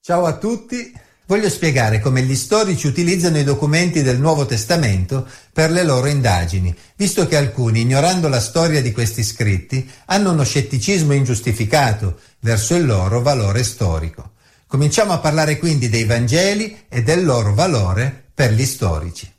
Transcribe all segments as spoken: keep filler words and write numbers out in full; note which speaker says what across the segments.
Speaker 1: Ciao a tutti, voglio spiegare come gli storici utilizzano i documenti del Nuovo Testamento per le loro indagini, visto che alcuni, ignorando la storia di questi scritti, hanno uno scetticismo ingiustificato verso il loro valore storico. Cominciamo a parlare quindi dei Vangeli e del loro valore per gli storici.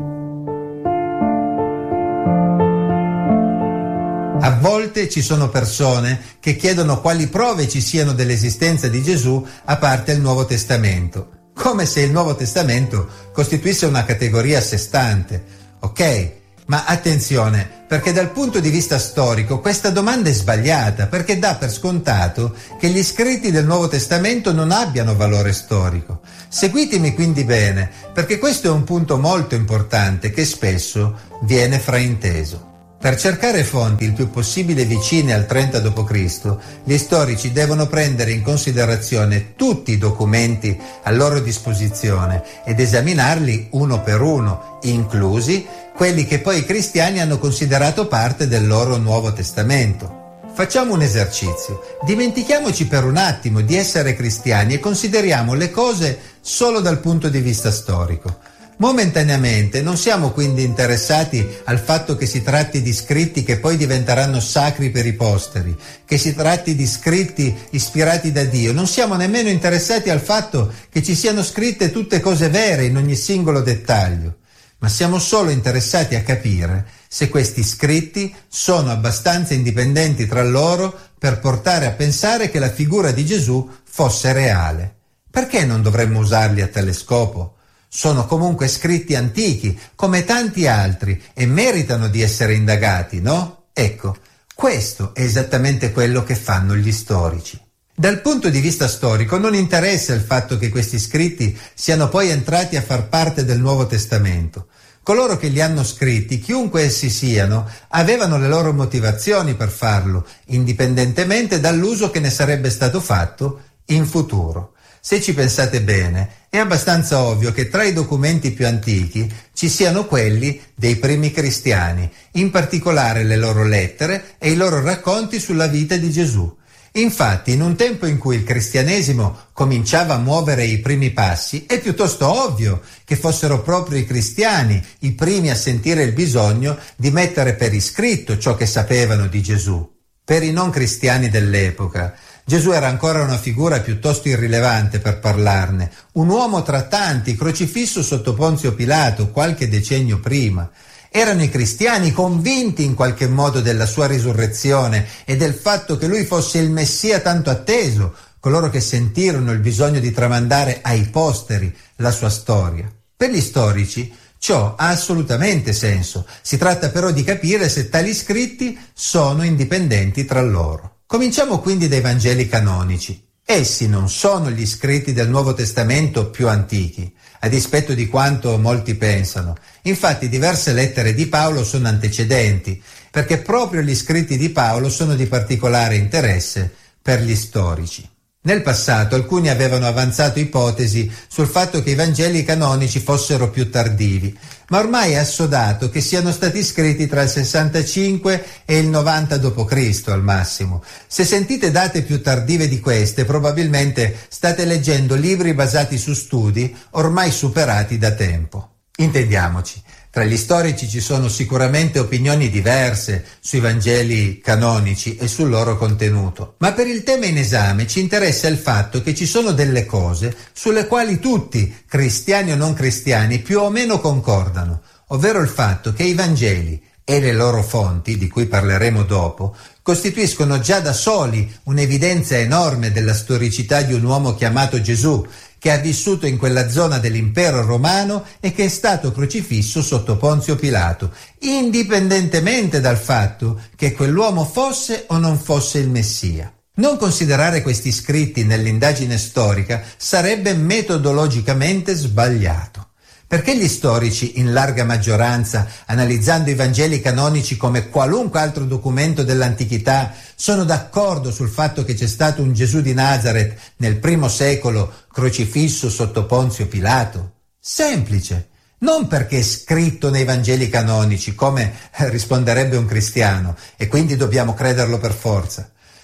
Speaker 1: A volte ci sono persone che chiedono quali prove ci siano dell'esistenza di Gesù a parte il Nuovo Testamento, come se il Nuovo Testamento costituisse una categoria a sé stante. Ok, ma attenzione, perché dal punto di vista storico questa domanda è sbagliata, perché dà per scontato che gli scritti del Nuovo Testamento non abbiano valore storico. Seguitemi quindi bene, perché questo è un punto molto importante che spesso viene frainteso. Per cercare fonti il più possibile vicine al trenta dopo Cristo, gli storici devono prendere in considerazione tutti i documenti a loro disposizione ed esaminarli uno per uno, inclusi quelli che poi i cristiani hanno considerato parte del loro Nuovo Testamento. Facciamo un esercizio. Dimentichiamoci per un attimo di essere cristiani e consideriamo le cose solo dal punto di vista storico. Momentaneamente non siamo quindi interessati al fatto che si tratti di scritti che poi diventeranno sacri per i posteri, che si tratti di scritti ispirati da Dio. Non siamo nemmeno interessati al fatto che ci siano scritte tutte cose vere in ogni singolo dettaglio, ma siamo solo interessati a capire se questi scritti sono abbastanza indipendenti tra loro per portare a pensare che la figura di Gesù fosse reale. Perché non dovremmo usarli a tale scopo? Sono comunque scritti antichi, come tanti altri, e meritano di essere indagati, no? Ecco, questo è esattamente quello che fanno gli storici. Dal punto di vista storico non interessa il fatto che questi scritti siano poi entrati a far parte del Nuovo Testamento. Coloro che li hanno scritti, chiunque essi siano, avevano le loro motivazioni per farlo, indipendentemente dall'uso che ne sarebbe stato fatto in futuro. Se ci pensate bene, è abbastanza ovvio che tra i documenti più antichi ci siano quelli dei primi cristiani, in particolare le loro lettere e i loro racconti sulla vita di Gesù. Infatti, in un tempo in cui il cristianesimo cominciava a muovere i primi passi, è piuttosto ovvio che fossero proprio i cristiani i primi a sentire il bisogno di mettere per iscritto ciò che sapevano di Gesù. Per i non cristiani dell'epoca, Gesù era ancora una figura piuttosto irrilevante per parlarne, un uomo tra tanti, crocifisso sotto Ponzio Pilato qualche decennio prima. Erano i cristiani convinti in qualche modo della sua risurrezione e del fatto che lui fosse il Messia tanto atteso, coloro che sentirono il bisogno di tramandare ai posteri la sua storia. Per gli storici ciò ha assolutamente senso, si tratta però di capire se tali scritti sono indipendenti tra loro. Cominciamo quindi dai Vangeli canonici. Essi non sono gli scritti del Nuovo Testamento più antichi, a dispetto di quanto molti pensano. Infatti diverse lettere di Paolo sono antecedenti, perché proprio gli scritti di Paolo sono di particolare interesse per gli storici. Nel passato alcuni avevano avanzato ipotesi sul fatto che i Vangeli canonici fossero più tardivi, ma ormai è assodato che siano stati scritti tra il sessantacinque e il novanta dopo Cristo al massimo. Se sentite date più tardive di queste, probabilmente state leggendo libri basati su studi ormai superati da tempo. Intendiamoci, tra gli storici ci sono sicuramente opinioni diverse sui Vangeli canonici e sul loro contenuto, ma per il tema in esame ci interessa il fatto che ci sono delle cose sulle quali tutti, cristiani o non cristiani, più o meno concordano, ovvero il fatto che i Vangeli e le loro fonti, di cui parleremo dopo, costituiscono già da soli un'evidenza enorme della storicità di un uomo chiamato Gesù, che ha vissuto in quella zona dell'impero romano e che è stato crocifisso sotto Ponzio Pilato, indipendentemente dal fatto che quell'uomo fosse o non fosse il Messia. Non considerare questi scritti nell'indagine storica sarebbe metodologicamente sbagliato. Perché gli storici, in larga maggioranza, analizzando i Vangeli canonici come qualunque altro documento dell'antichità, sono d'accordo sul fatto che c'è stato un Gesù di Nazaret nel primo secolo crocifisso sotto Ponzio Pilato? Semplice. Non perché è scritto nei Vangeli canonici, come risponderebbe un cristiano, e quindi dobbiamo crederlo per forza,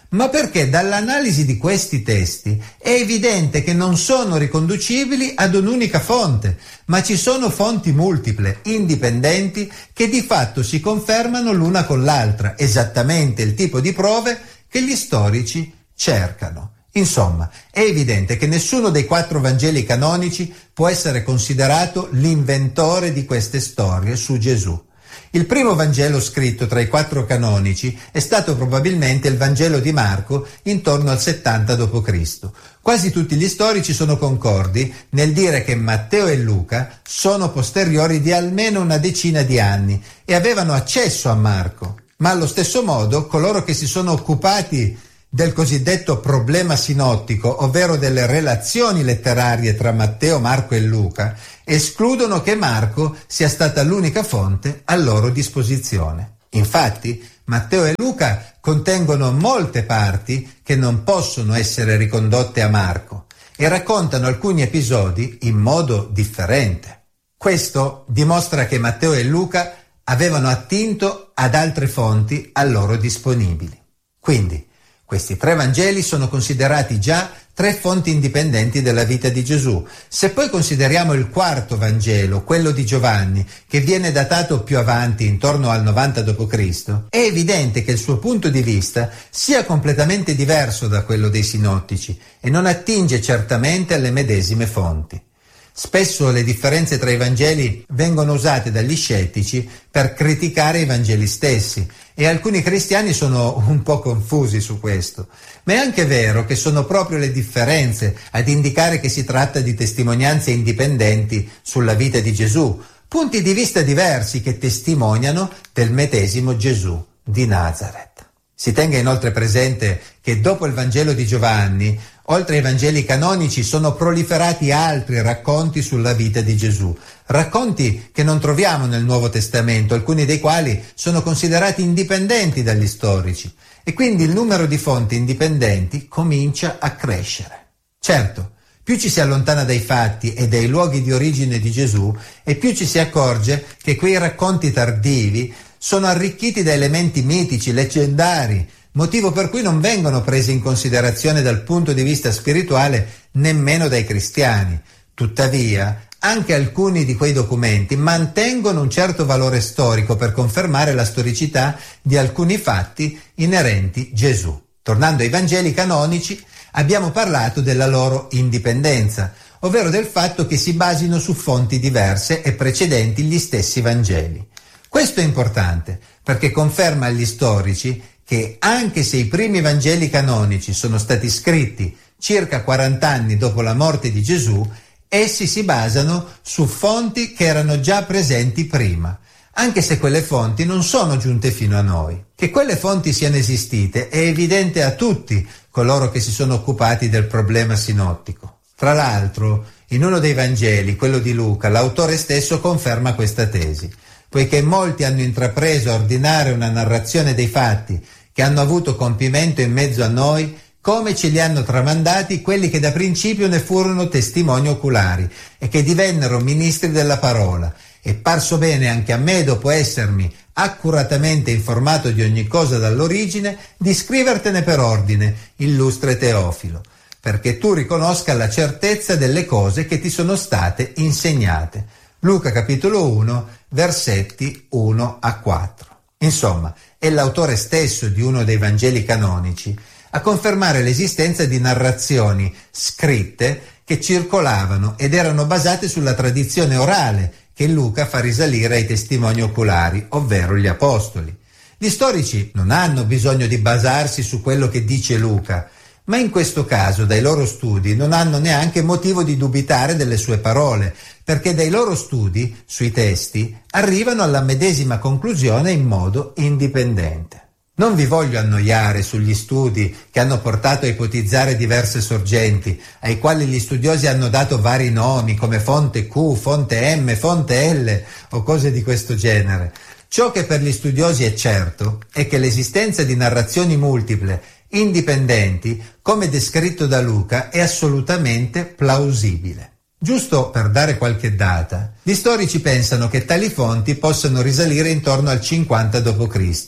Speaker 1: ma perché dall'analisi di questi testi è evidente che non sono riconducibili ad un'unica fonte, ma ci sono fonti multiple, indipendenti, che di fatto si confermano l'una con l'altra, esattamente il tipo di prove che gli storici cercano. Insomma, è evidente che nessuno dei quattro Vangeli canonici può essere considerato l'inventore di queste storie su Gesù. Il primo Vangelo scritto tra i quattro canonici è stato probabilmente il Vangelo di Marco intorno al settanta dopo Cristo Quasi tutti gli storici sono concordi nel dire che Matteo e Luca sono posteriori di almeno una decina di anni e avevano accesso a Marco, ma allo stesso modo coloro che si sono occupati del cosiddetto problema sinottico, ovvero delle relazioni letterarie tra Matteo, Marco e Luca, escludono che Marco sia stata l'unica fonte a loro disposizione. Infatti, Matteo e Luca contengono molte parti che non possono essere ricondotte a Marco e raccontano alcuni episodi in modo differente. Questo dimostra che Matteo e Luca avevano attinto ad altre fonti a loro disponibili. Quindi, questi tre Vangeli sono considerati già tre fonti indipendenti della vita di Gesù. Se poi consideriamo il quarto Vangelo, quello di Giovanni, che viene datato più avanti, intorno al novanta dopo Cristo, è evidente che il suo punto di vista sia completamente diverso da quello dei sinottici e non attinge certamente alle medesime fonti. Spesso le differenze tra i Vangeli vengono usate dagli scettici per criticare i Vangeli stessi e alcuni cristiani sono un po' confusi su questo. Ma è anche vero che sono proprio le differenze ad indicare che si tratta di testimonianze indipendenti sulla vita di Gesù, punti di vista diversi che testimoniano del medesimo Gesù di Nazaret. Si tenga inoltre presente che dopo il Vangelo di Giovanni, oltre ai Vangeli canonici, sono proliferati altri racconti sulla vita di Gesù, racconti che non troviamo nel Nuovo Testamento, alcuni dei quali sono considerati indipendenti dagli storici, e quindi il numero di fonti indipendenti comincia a crescere. Certo, più ci si allontana dai fatti e dai luoghi di origine di Gesù, e più ci si accorge che quei racconti tardivi sono arricchiti da elementi mitici, leggendari, motivo per cui non vengono presi in considerazione dal punto di vista spirituale nemmeno dai cristiani. Tuttavia, anche alcuni di quei documenti mantengono un certo valore storico per confermare la storicità di alcuni fatti inerenti Gesù. Tornando ai Vangeli canonici, abbiamo parlato della loro indipendenza, ovvero del fatto che si basino su fonti diverse e precedenti gli stessi Vangeli. Questo è importante perché conferma agli storici che anche se i primi Vangeli canonici sono stati scritti circa quaranta anni dopo la morte di Gesù, essi si basano su fonti che erano già presenti prima, anche se quelle fonti non sono giunte fino a noi. Che quelle fonti siano esistite è evidente a tutti coloro che si sono occupati del problema sinottico. Tra l'altro, in uno dei Vangeli, quello di Luca, l'autore stesso conferma questa tesi. Poiché molti hanno intrapreso a ordinare una narrazione dei fatti che hanno avuto compimento in mezzo a noi, come ce li hanno tramandati quelli che da principio ne furono testimoni oculari e che divennero ministri della parola, e parso bene anche a me, dopo essermi accuratamente informato di ogni cosa dall'origine, di scrivertene per ordine, illustre Teofilo, perché tu riconosca la certezza delle cose che ti sono state insegnate. Luca capitolo uno, versetti uno a quattro. Insomma, è l'autore stesso di uno dei Vangeli canonici a confermare l'esistenza di narrazioni scritte che circolavano ed erano basate sulla tradizione orale che Luca fa risalire ai testimoni oculari, ovvero gli apostoli. Gli storici non hanno bisogno di basarsi su quello che dice Luca, ma in questo caso dai loro studi non hanno neanche motivo di dubitare delle sue parole, perché dai loro studi sui testi arrivano alla medesima conclusione in modo indipendente. Non vi voglio annoiare sugli studi che hanno portato a ipotizzare diverse sorgenti, ai quali gli studiosi hanno dato vari nomi come fonte Q, fonte M, fonte L o cose di questo genere. Ciò che per gli studiosi è certo è che l'esistenza di narrazioni multiple indipendenti, come descritto da Luca, è assolutamente plausibile. Giusto per dare qualche data, gli storici pensano che tali fonti possano risalire intorno al cinquanta dopo Cristo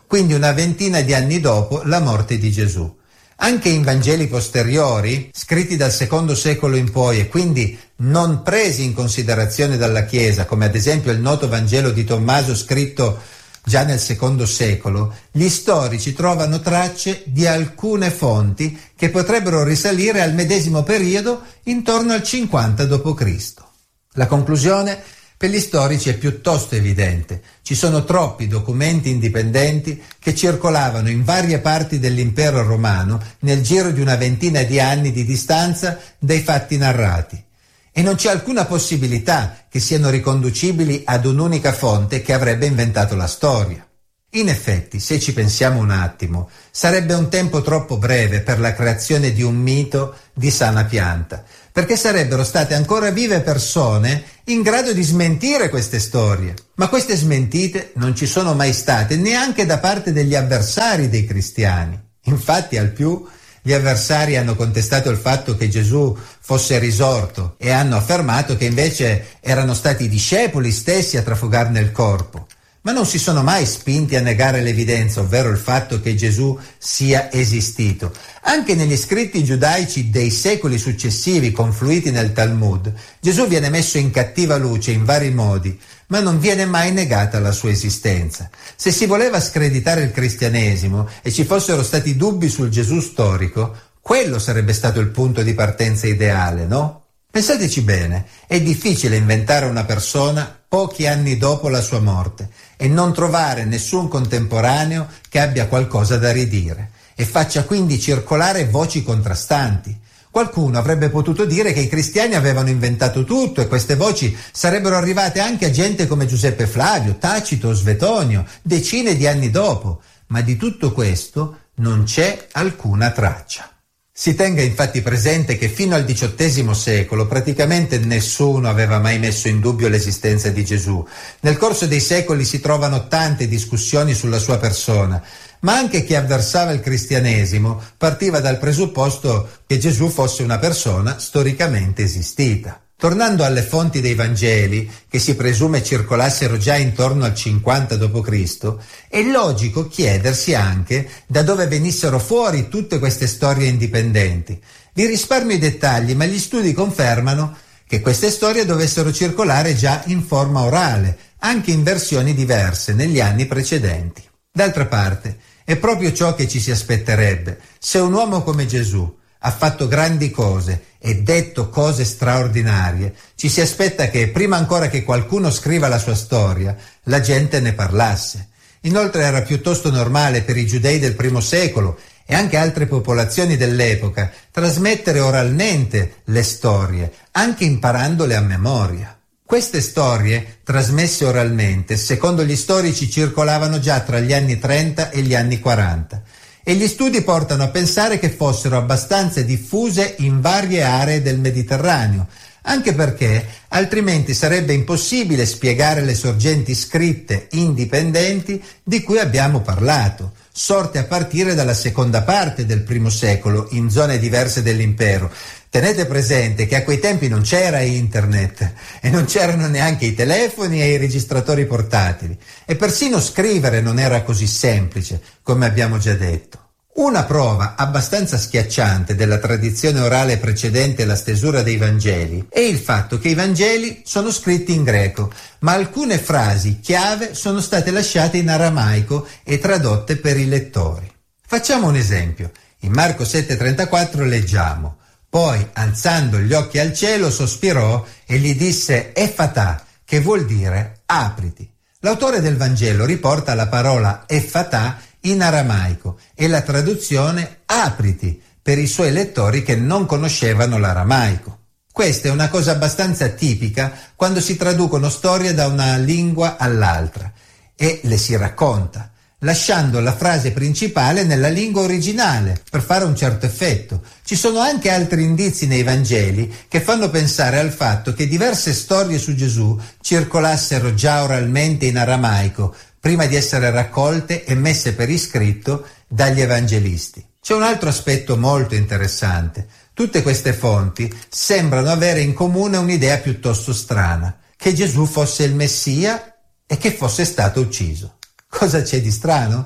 Speaker 1: quindi una ventina di anni dopo la morte di Gesù. Anche in Vangeli posteriori, scritti dal secondo secolo in poi e quindi non presi in considerazione dalla Chiesa, come ad esempio il noto Vangelo di Tommaso scritto già nel secondo secolo, gli storici trovano tracce di alcune fonti che potrebbero risalire al medesimo periodo intorno al cinquanta dopo Cristo. La conclusione per gli storici è piuttosto evidente. Ci sono troppi documenti indipendenti che circolavano in varie parti dell'impero romano nel giro di una ventina di anni di distanza dai fatti narrati. E non c'è alcuna possibilità che siano riconducibili ad un'unica fonte che avrebbe inventato la storia. In effetti, se ci pensiamo un attimo, sarebbe un tempo troppo breve per la creazione di un mito di sana pianta, perché sarebbero state ancora vive persone in grado di smentire queste storie. Ma queste smentite non ci sono mai state neanche da parte degli avversari dei cristiani. Infatti, al più, gli avversari hanno contestato il fatto che Gesù fosse risorto e hanno affermato che invece erano stati i discepoli stessi a trafugarne il corpo. Ma non si sono mai spinti a negare l'evidenza, ovvero il fatto che Gesù sia esistito. Anche negli scritti giudaici dei secoli successivi confluiti nel Talmud, Gesù viene messo in cattiva luce in vari modi, ma non viene mai negata la sua esistenza. Se si voleva screditare il cristianesimo e ci fossero stati dubbi sul Gesù storico, quello sarebbe stato il punto di partenza ideale, no? Pensateci bene, è difficile inventare una persona pochi anni dopo la sua morte e non trovare nessun contemporaneo che abbia qualcosa da ridire e faccia quindi circolare voci contrastanti. Qualcuno avrebbe potuto dire che i cristiani avevano inventato tutto e queste voci sarebbero arrivate anche a gente come Giuseppe Flavio, Tacito o Svetonio, decine di anni dopo, ma di tutto questo non c'è alcuna traccia. Si tenga infatti presente che fino al diciottesimo secolo praticamente nessuno aveva mai messo in dubbio l'esistenza di Gesù. Nel corso dei secoli si trovano tante discussioni sulla sua persona, ma anche chi avversava il cristianesimo partiva dal presupposto che Gesù fosse una persona storicamente esistita. Tornando alle fonti dei Vangeli, che si presume circolassero già intorno al cinquanta dopo Cristo, è logico chiedersi anche da dove venissero fuori tutte queste storie indipendenti. Vi risparmio i dettagli, ma gli studi confermano che queste storie dovessero circolare già in forma orale, anche in versioni diverse negli anni precedenti. D'altra parte, è proprio ciò che ci si aspetterebbe. Se un uomo come Gesù ha fatto grandi cose e detto cose straordinarie, ci si aspetta che, prima ancora che qualcuno scriva la sua storia, la gente ne parlasse. Inoltre era piuttosto normale per i giudei del primo secolo e anche altre popolazioni dell'epoca trasmettere oralmente le storie, anche imparandole a memoria. Queste storie, trasmesse oralmente, secondo gli storici circolavano già tra gli anni trenta e gli anni quaranta. E gli studi portano a pensare che fossero abbastanza diffuse in varie aree del Mediterraneo, anche perché altrimenti sarebbe impossibile spiegare le sorgenti scritte indipendenti di cui abbiamo parlato, sorte a partire dalla seconda parte del primo secolo in zone diverse dell'impero. Tenete presente che a quei tempi non c'era internet e non c'erano neanche i telefoni e i registratori portatili e persino scrivere non era così semplice, come abbiamo già detto. Una prova abbastanza schiacciante della tradizione orale precedente la stesura dei Vangeli è il fatto che i Vangeli sono scritti in greco, ma alcune frasi chiave sono state lasciate in aramaico e tradotte per i lettori. Facciamo un esempio. In Marco sette trentaquattro leggiamo: «Poi, alzando gli occhi al cielo, sospirò e gli disse Effatà, che vuol dire apriti». L'autore del Vangelo riporta la parola Effatà in aramaico e la traduzione apriti per i suoi lettori che non conoscevano l'aramaico. Questa è una cosa abbastanza tipica quando si traducono storie da una lingua all'altra e le si racconta, lasciando la frase principale nella lingua originale per fare un certo effetto. Ci sono anche altri indizi nei Vangeli che fanno pensare al fatto che diverse storie su Gesù circolassero già oralmente in aramaico prima di essere raccolte e messe per iscritto dagli evangelisti. C'è un altro aspetto molto interessante. Tutte queste fonti sembrano avere in comune un'idea piuttosto strana, che Gesù fosse il Messia e che fosse stato ucciso. Cosa c'è di strano?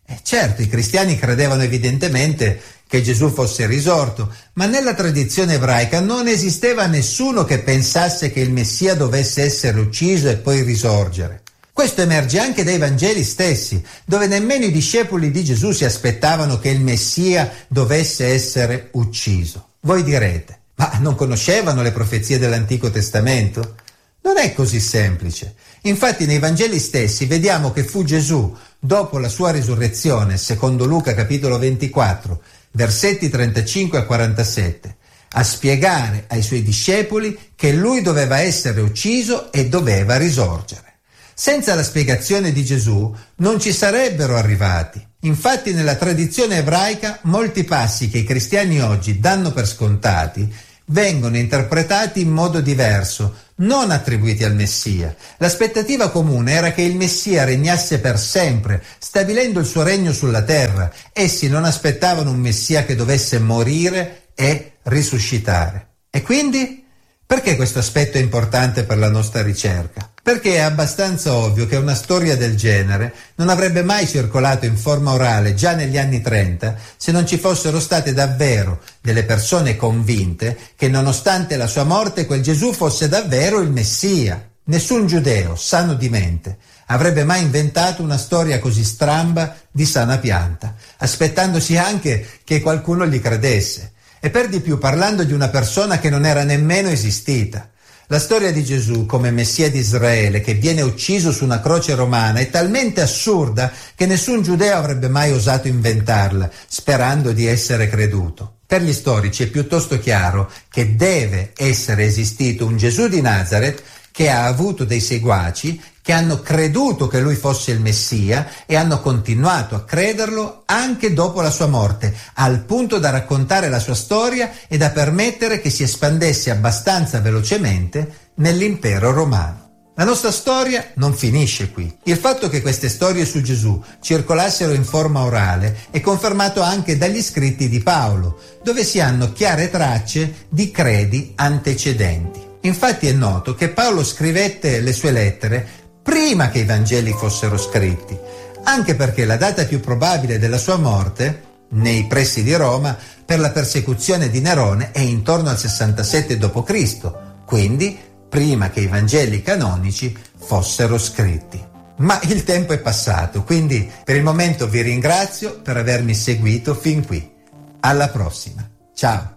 Speaker 1: Eh, certo, i cristiani credevano evidentemente che Gesù fosse risorto, ma nella tradizione ebraica non esisteva nessuno che pensasse che il Messia dovesse essere ucciso e poi risorgere. Questo emerge anche dai Vangeli stessi, dove nemmeno i discepoli di Gesù si aspettavano che il Messia dovesse essere ucciso. Voi direte, ma non conoscevano le profezie dell'Antico Testamento? Non è così semplice. Infatti nei Vangeli stessi vediamo che fu Gesù, dopo la sua risurrezione, secondo Luca capitolo ventiquattro, versetti trentacinque a quarantasette, a spiegare ai suoi discepoli che lui doveva essere ucciso e doveva risorgere. Senza la spiegazione di Gesù non ci sarebbero arrivati. Infatti nella tradizione ebraica molti passi che i cristiani oggi danno per scontati vengono interpretati in modo diverso, non attribuiti al Messia. L'aspettativa comune era che il Messia regnasse per sempre, stabilendo il suo regno sulla terra. Essi non aspettavano un Messia che dovesse morire e risuscitare. E quindi? Perché questo aspetto è importante per la nostra ricerca? Perché è abbastanza ovvio che una storia del genere non avrebbe mai circolato in forma orale già negli anni trenta se non ci fossero state davvero delle persone convinte che nonostante la sua morte quel Gesù fosse davvero il Messia. Nessun giudeo, sano di mente, avrebbe mai inventato una storia così stramba di sana pianta, aspettandosi anche che qualcuno gli credesse. E per di più parlando di una persona che non era nemmeno esistita. La storia di Gesù come Messia di Israele che viene ucciso su una croce romana è talmente assurda che nessun giudeo avrebbe mai osato inventarla, sperando di essere creduto. Per gli storici è piuttosto chiaro che deve essere esistito un Gesù di Nazaret che ha avuto dei seguaci che hanno creduto che lui fosse il Messia e hanno continuato a crederlo anche dopo la sua morte, al punto da raccontare la sua storia e da permettere che si espandesse abbastanza velocemente nell'impero romano. La nostra storia non finisce qui. Il fatto che queste storie su Gesù circolassero in forma orale è confermato anche dagli scritti di Paolo, dove si hanno chiare tracce di credi antecedenti. Infatti è noto che Paolo scrivette le sue lettere prima che i Vangeli fossero scritti, anche perché la data più probabile della sua morte, nei pressi di Roma, per la persecuzione di Nerone è intorno al sessantasette dopo Cristo, quindi prima che i Vangeli canonici fossero scritti. Ma il tempo è passato, quindi per il momento vi ringrazio per avermi seguito fin qui. Alla prossima. Ciao!